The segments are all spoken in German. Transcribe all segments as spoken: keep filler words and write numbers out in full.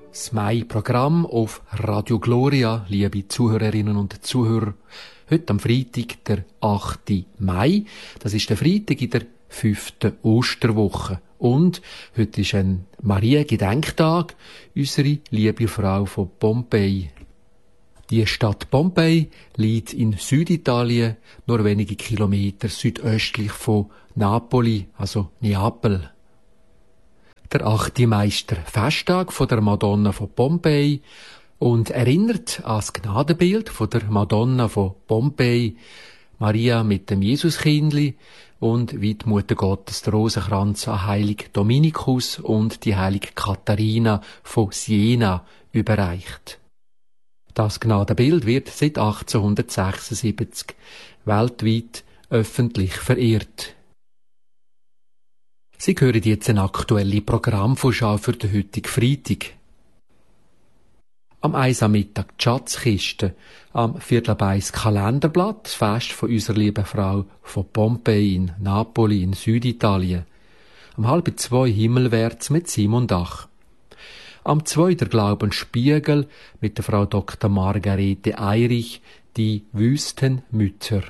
Das Mai-Programm auf Radio Gloria, liebe Zuhörerinnen und Zuhörer. Heute am Freitag, der achte Mai. Das ist der Freitag in der fünften Osterwoche. Und heute ist ein Maria-Gedenktag, unsere liebe Frau von Pompeji. Die Stadt Pompeji liegt in Süditalien, nur wenige Kilometer südöstlich von Napoli, also Neapel. Der achte Mai ist der Festtag von der Madonna von Pompeji und erinnert an das Gnadenbild von der Madonna von Pompeji, Maria mit dem Jesuskindli und wie die Mutter Gottes der Rosenkranz an Heilig Dominikus und die Heilige Katharina von Siena überreicht. Das Gnadenbild wird seit achtzehnhundertsechsundsiebzig weltweit öffentlich verehrt. Sie hören jetzt eine aktuelle Programmvorschau für den heutigen Freitag. Am eins am Mittag die Schatzkiste, am Viertel ab eins Kalenderblatt, das Fest von unserer lieben Frau von Pompeji in Napoli in Süditalien. Am halb zwei Himmelwärts mit Simon Dach. Am zwei der Glaubensspiegel mit der Frau Doktor Margarete Eirich, die Wüstenmütter.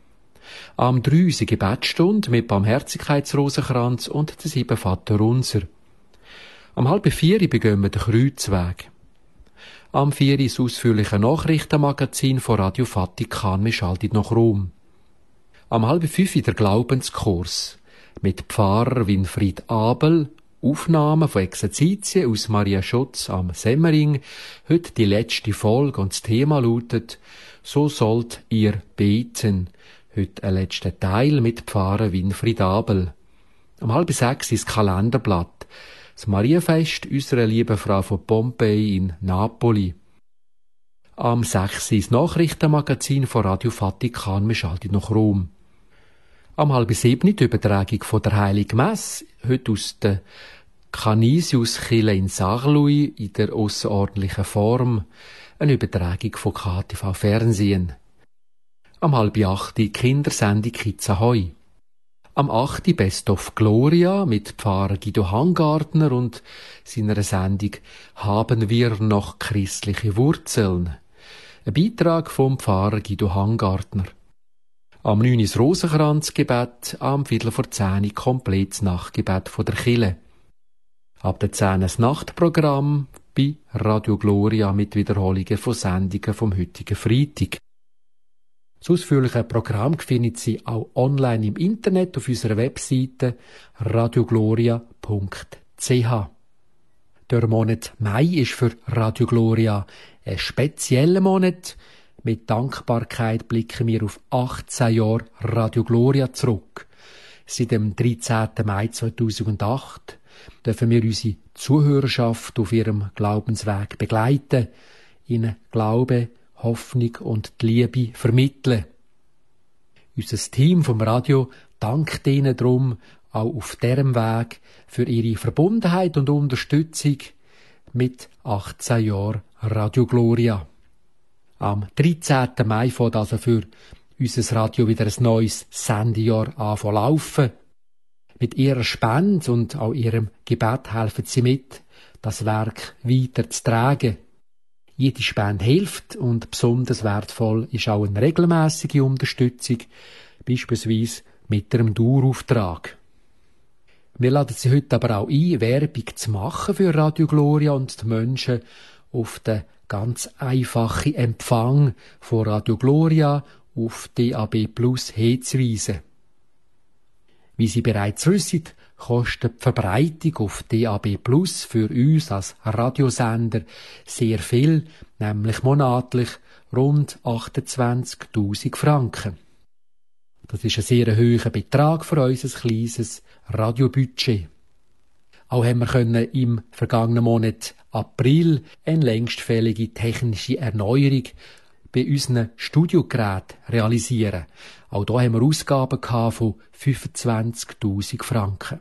Am drei unsere Gebetsstunde mit Barmherzigkeitsrosenkranz und der sieben Vaterunser. Am halb vier begehen wir den Kreuzweg. Am vier das ausführliche Nachrichtenmagazin von Radio Vatikan, wir schalten nach Rom. Am halb fünf der Glaubenskurs mit Pfarrer Winfried Abel, Aufnahmen von Exerzitien aus Maria Schutz am Semmering. Heute die letzte Folge und das Thema lautet: So sollt ihr beten. Heute ein letzter Teil mit Pfarrer Winfried Abel. Um halb sechs ist das Kalenderblatt. Das Marienfest unserer lieben Frau von Pompeji in Napoli. Am sechs ist das Nachrichtenmagazin von Radio Vatikan, wir schalten nach Rom. Am halb sieben die Übertragung von der Heiligen Messe, heute aus der Canisiuskirche in Sarlui in der ausserordentlichen Form, eine Übertragung von K T V Fernsehen. Am halb acht die Kindersendung Kids Ahoi. Am acht Best of Gloria mit Pfarrer Guido Hangartner und seiner Sendung Haben wir noch christliche Wurzeln? Ein Beitrag vom Pfarrer Guido Hangartner. Am neun das Rosenkranzgebet, am Viertel vor zehn komplettes Nachtgebet von der Kirche. Ab der zehn das Nachtprogramm bei Radio Gloria mit Wiederholungen von Sendungen vom heutigen Freitag. Das ausführliche Programm finden Sie auch online im Internet auf unserer Webseite radiogloria punkt c h. Der Monat Mai ist für Radio Gloria ein spezieller Monat. Mit Dankbarkeit blicken wir auf achtzehn Jahre Radio Gloria zurück. Seit dem dreizehnten Mai zweitausendacht dürfen wir unsere Zuhörerschaft auf ihrem Glaubensweg begleiten, ihnen Glaube, Hoffnung und die Liebe vermitteln. Unser Team vom Radio dankt Ihnen darum auch auf diesem Weg für Ihre Verbundenheit und Unterstützung mit achtzehn Jahren Radio Gloria. Am dreizehnten Mai fängt also für unser Radio wieder ein neues Sendejahr an zu laufen. Mit Ihrer Spende und auch Ihrem Gebet helfen Sie mit, das Werk weiter zu tragen. Jede Spende hilft und besonders wertvoll ist auch eine regelmäßige Unterstützung, beispielsweise mit einem Dauerauftrag. Wir laden Sie heute aber auch ein, Werbung zu machen für Radio Gloria und die Menschen auf den ganz einfachen Empfang von Radio Gloria auf D A B Plus hinzuweisen. Wie Sie bereits wissen, kostet die Verbreitung auf D A B Plus für uns als Radiosender sehr viel, nämlich monatlich rund achtundzwanzigtausend Franken. Das ist ein sehr hoher Betrag für unser kleines Radiobudget. Auch haben wir können im vergangenen Monat April eine längstfällige technische Erneuerung bei unseren Studiogeräten realisieren. Auch da haben wir Ausgaben von fünfundzwanzigtausend Franken.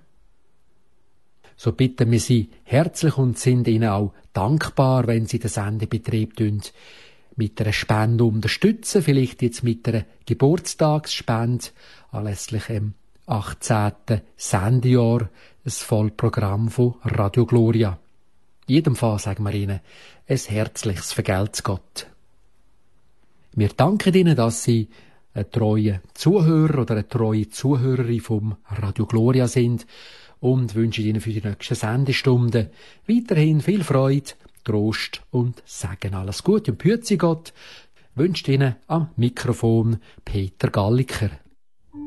So bitten wir Sie herzlich und sind Ihnen auch dankbar, wenn Sie den Sendebetrieb mit einer Spende unterstützen, vielleicht jetzt mit einer Geburtstagsspende anlässlich dem achtzehnten Sendejahr, ein Vollprogramm von Radio Gloria. In jedem Fall sagen wir Ihnen ein herzliches Vergelt's Gott. Wir danken Ihnen, dass Sie ein treuer Zuhörer oder eine treue Zuhörerin vom Radio Gloria sind und wünschen Ihnen für die nächsten Sendestunden weiterhin viel Freude, Trost und Segen. Alles Gute und behüte Sie Gott, wünscht Ihnen am Mikrofon Peter Galliker.